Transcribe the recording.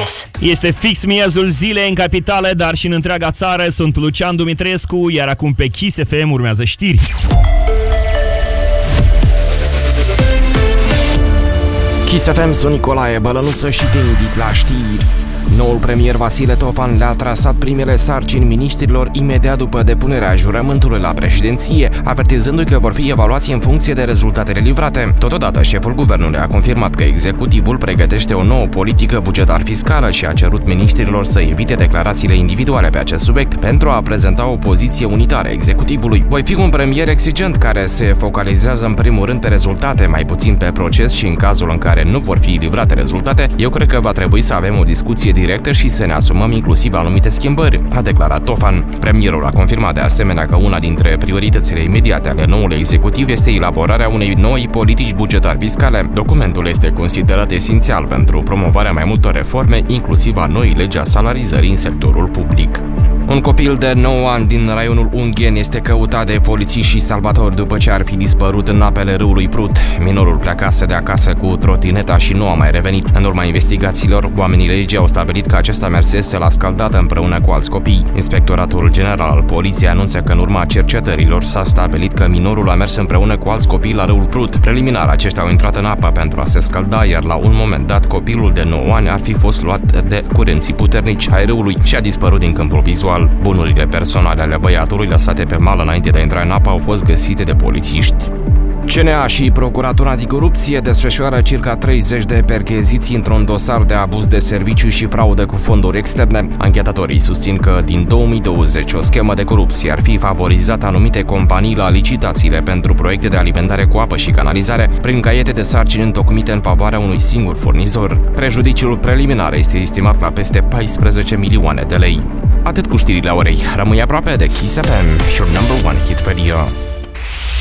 Este fix miezul zilei în capitală, dar și în întreaga țară. Sunt Lucian Dumitrescu, iar acum pe Kiss FM urmează știri. Kiss FM, sunt Nicolae Bălănuță și te invit la știri. Noul premier Vasile Tofan le-a trasat primele sarcini miniștrilor imediat după depunerea jurământului la președinție, avertizându-i că vor fi evaluați în funcție de rezultatele livrate. Totodată, șeful guvernului a confirmat că executivul pregătește o nouă politică bugetar-fiscală și a cerut miniștrilor să evite declarațiile individuale pe acest subiect pentru a prezenta o poziție unitară executivului. Voi fi un premier exigent care se focalizează în primul rând pe rezultate, mai puțin pe proces, și în cazul în care nu vor fi livrate rezultate, eu cred că va trebui să avem o discuție directă și să ne asumăm inclusiv anumite schimbări, a declarat Tofan. Premierul a confirmat de asemenea că una dintre prioritățile imediate ale noului executiv este elaborarea unei noi politici bugetar-fiscale. Documentul este considerat esențial pentru promovarea mai multor reforme, inclusiv a noii legi a salarizării în sectorul public. Un copil de 9 ani din raionul Ungheni este căutat de polițiști și salvatori după ce ar fi dispărut în apele râului Prut. Minorul plecase de acasă cu trotineta și nu a mai revenit. În urma investigațiilor, oamenii legii au stabilit că acesta mersese la scaldată împreună cu alți copii. Inspectoratul General al Poliției anunță că în urma cercetărilor s-a stabilit că minorul a mers împreună cu alți copii la râul Prut. Preliminar, aceștia au intrat în apă pentru a se scalda, iar la un moment dat copilul de 9 ani ar fi fost luat de curenții puternici ai râului și a dispărut din câmpul vizual. Bunurile personale ale băiatului lăsate pe mal înainte de a intra în apă au fost găsite de polițiști. CNA și Procuratura Anticorupție desfășoară circa 30 de percheziții într-un dosar de abuz de serviciu și fraudă cu fonduri externe. Anchetatorii susțin că din 2020 o schemă de corupție ar fi favorizat anumite companii la licitațiile pentru proiecte de alimentare cu apă și canalizare prin caiete de sarcini întocmite în favoarea unui singur furnizor. Prejudiciul preliminar este estimat la peste 14 milioane de lei. Atât cu știrile orei. Rămâi aproape de Kiss FM, your number one hit radio.